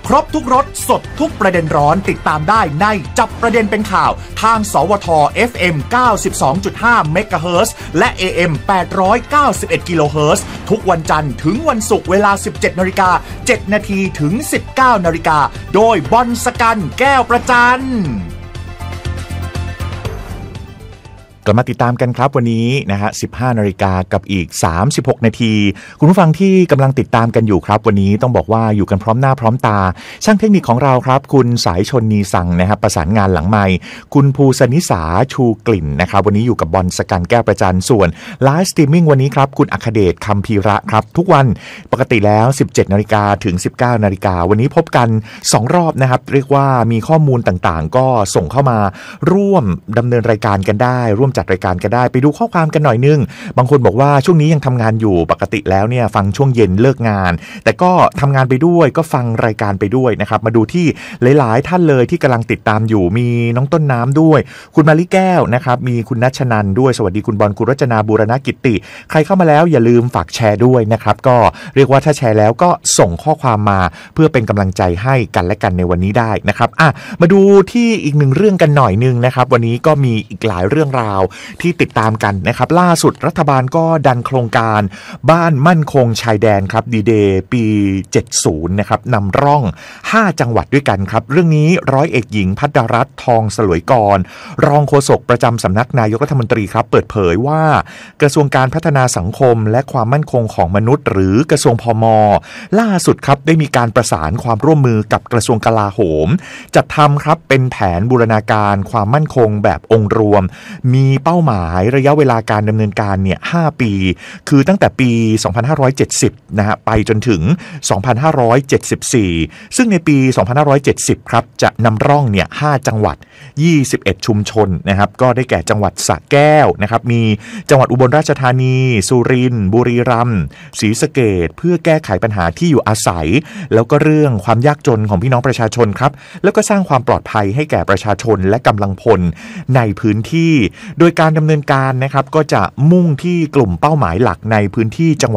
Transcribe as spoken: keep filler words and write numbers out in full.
ครบทุกรสสดทุกประเด็นร้อนติดตามได้ในจับประเด็นเป็นข่าวทางสวท เอฟ เอ็ม เก้าสิบสองจุดห้า เมกะเฮิรตซ์และ เอ เอ็ม แปดร้อยเก้าสิบเอ็ด กิโลเฮิรตซ์ทุกวันจันทร์ถึงวันศุกร์เวลา สิบเจ็ดนาฬิกาเจ็ดนาทีถึง สิบเก้านาฬิกาโดยบอลสกันแก้วประจันกลับมาติดตามกันครับวันนี้นะฮะ สิบห้านาฬิกากับอีกสามสิบหกนาทีคุณผู้ฟังที่กำลังติดตามกันอยู่ครับวันนี้ต้องบอกว่าอยู่กันพร้อมหน้าพร้อมตาช่างเทคนิคของเราครับคุณสายชนนีสั่งนะครับประสานงานหลังไมค์คุณภูสนิสาชูกลิ่นนะครับวันนี้อยู่กับบอลสกันแก้วประจันส่วนไลฟ์สตรีมมิ่งวันนี้ครับคุณอัคเดชคำพีระครับทุกวันปกติแล้ว สิบเจ็ดนาฬิกาถึง สิบเก้านาฬิกาวันนี้พบกันสองรอบนะครับเรียกว่ามีข้อมูลต่างๆก็ส่งเข้ามาร่วมดำเนินรายการกันได้ร่วมจัดรายการกันได้ไปดูข้อความกันหน่อยนึงบางคนบอกว่าช่วงนี้ยังทำงานอยู่ปกติแล้วเนี่ยฟังช่วงเย็นเลิกงานแต่ก็ทำงานไปด้วยก็ฟังรายการไปด้วยนะครับมาดูที่หลายๆท่านเลยที่กำลังติดตามอยู่มีน้องต้นน้ำด้วยคุณมาลิแก้วนะครับมีคุณณัชนันด้วยสวัสดีคุณบอลคุณรัชนาบูรณกิตติใครเข้ามาแล้วอย่าลืมฝากแชร์ด้วยนะครับก็เรียกว่าถ้าแชร์แล้วก็ส่งข้อความมาเพื่อเป็นกำลังใจให้กันและกันในวันนี้ได้นะครับอ่ะมาดูที่อีกหนึ่งเรื่องกันหน่อยนึงนะครับวันนี้ก็มีอีกหลายเรื่องราวที่ติดตามกันนะครับล่าสุดรัฐบาลก็ดันโครงการบ้านมั่นคงชายแดนครับดีเดย์ปีเจ็ดสิบนะครับนำร่องห้าจังหวัดด้วยกันครับเรื่องนี้ร้อยเอกหญิงภัทรรัตน์ทองสลวยกรรองโฆษกประจำสำนักนายกรัฐมนตรีครับเปิดเผยว่ากระทรวงการพัฒนาสังคมและความมั่นคงของมนุษย์หรือกระทรวงพม.ล่าสุดครับได้มีการประสานความร่วมมือกับกระทรวงกลาโหมจัดทำครับเป็นแผนบูรณาการความมั่นคงแบบองค์รวมมีเป้าหมายระยะเวลาการดำเนินการเนี่ยห้าปีคือตั้งแต่ปีสองพันห้าร้อยเจ็ดสิบนะฮะไปจนถึงสองพันห้าร้อยเจ็ดสิบสี่ซึ่งในปีสองพันห้าร้อยเจ็ดสิบครับจะนำร่องเนี่ยห้าจังหวัดยี่สิบเอ็ดชุมชนนะครับก็ได้แก่จังหวัดสระแก้วนะครับมีจังหวัดอุบลราชธานีสุรินทร์บุรีรัมย์ศรีสะเกษเพื่อแก้ไขปัญหาที่อยู่อาศัยแล้วก็เรื่องความยากจนของพี่น้องประชาชนครับแล้วก็สร้างความปลอดภัยให้แก่ประชาชนและกำลังพลในพื้นที่โดยการดำเนินการนะครับก็จะมุ่งที่กลุ่มเป้าหมายหลักในพื้นที่จังหวัด